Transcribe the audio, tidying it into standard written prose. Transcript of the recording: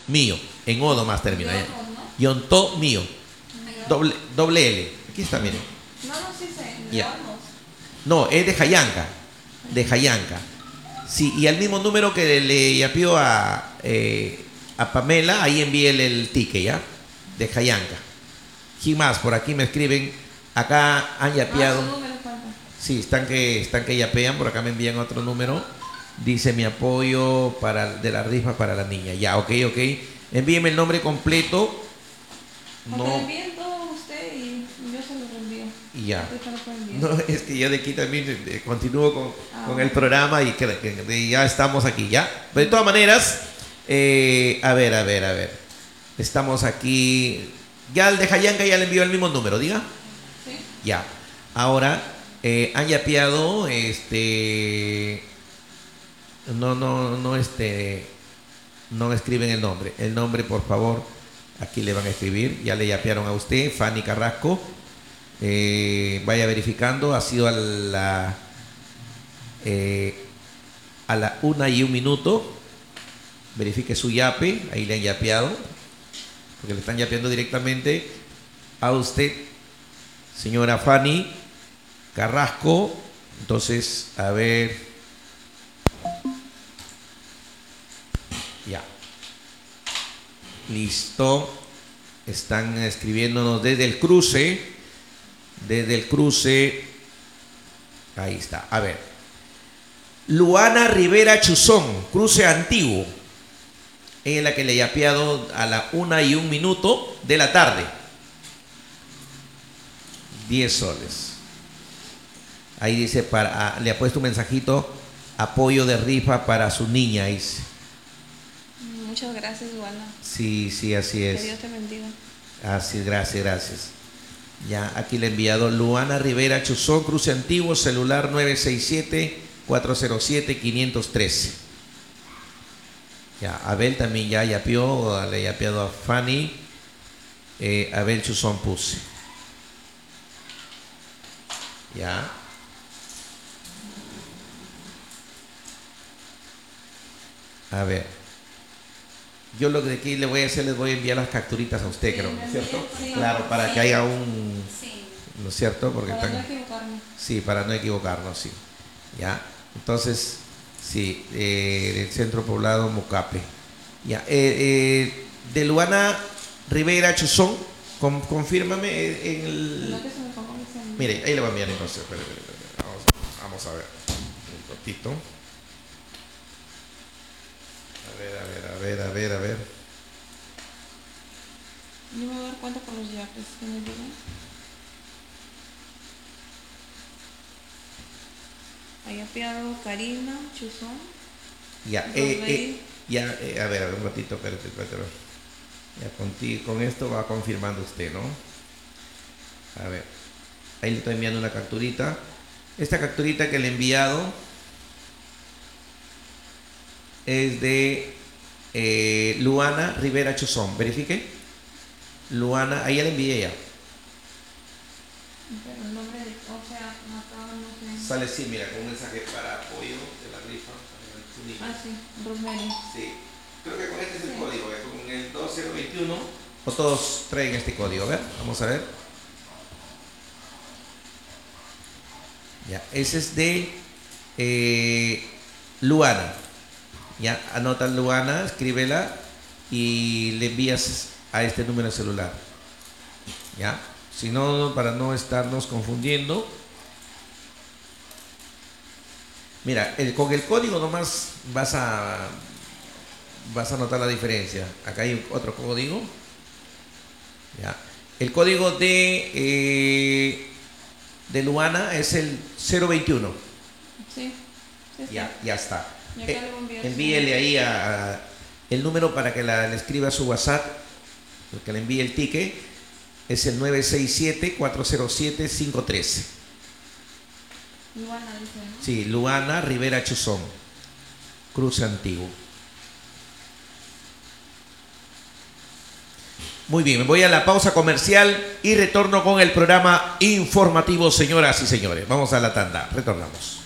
mío. En O nomás termina. Yo, Yontó mío. Doble L. Aquí está, miren. No, sí sé. Ya. No, es de Jayanca. De Jayanca. Sí, y al mismo número que le yapió a Pamela, ahí envíele el ticket, ¿ya? De Jayanca. ¿Quién más? Por aquí me escriben. Acá han yapeado. Sí, están que yapean. Por acá me envían otro número. Dice mi apoyo de la rifa para la niña. Ya, ok. Envíeme el nombre completo. No. Me envíen todo usted y yo se lo reenvío. Y ya. No, es que ya de aquí también continúo con el programa y que ya estamos aquí, ¿ya? Pero de todas maneras, a ver. Estamos aquí. Ya el de Jayanca ya le envió el mismo número, diga. Sí. Ya. Ahora, han yapeado, no escriben el nombre. El nombre, por favor, aquí le van a escribir. Ya le yapearon a usted, Fanny Carrasco. Vaya verificando. Ha sido a la 1:01. Verifique su yape. Ahí le han yapeado. Porque le están yapeando directamente a usted, señora Fanny Carrasco. Entonces, a ver. Ya. Listo. Están escribiéndonos desde el cruce. Ahí está. A ver. Luana Rivera Chuzón, cruce antiguo. Es la que le he yapeado a la 1:01 de la tarde. 10 soles. Ahí dice, le ha puesto un mensajito, apoyo de rifa para su niña, dice. Muchas gracias, Luana. Sí, así es. Que Dios te bendiga. Así, gracias. Ya, aquí le he enviado Luana Rivera Chuzón, cruce antiguo, celular 967-407-513. Ya, Abel también ya yapeó, le he yapeado a Fanny. Abel Chuzón puse. Ya. A ver. Yo lo que aquí le voy a hacer, les voy a enviar las capturitas a usted, creo, ¿no es cierto? Sí, claro, para que haya un... Sí. ¿No es cierto? Porque para no equivocarnos. Sí, para no equivocarnos, sí. Ya. Entonces, sí, del centro poblado Mocape. Ya. De Luana Rivera Chuzón, confírmame en el... Mire, ahí le voy a enviar entonces. Espera. Vamos a ver. Un ratito. A ver. Yo me voy a dar cuenta por los yapes que me digan. Ahí yapeado Karina Chuzón. Ya, a ver, un ratito, espérate. Ya con esto va confirmando usted, ¿no? A ver, ahí le estoy enviando una capturita. Esta capturita que le he enviado es de Luana Rivera Chuzón. Verifique. Luana, ahí ya le envié ya. Pero el nombre de, o sea, no sé. Sale sí, mira, con un mensaje para apoyo de la rifa. Sí, Rosemary. Sí, creo que con este es el código, con el 2021, o todos traen este código, a ver, vamos a ver. Ya, ese es de Luana. Ya, anota Luana, escríbela y le envías a este número de celular. Ya, si no, para no estarnos confundiendo. Mira, con el código nomás vas a notar la diferencia. Acá hay otro código. Ya. El código de Luana es el 021. Sí. Ya está. Envíele ahí el número para que le escriba su WhatsApp, que le envíe el ticket. Es el 967-407-513. Luana dice, ¿no? Sí, Luana Rivera Chuzón, cruce antiguo. Muy bien, me voy a la pausa comercial y retorno con el programa informativo, señoras y señores. Vamos a la tanda, retornamos.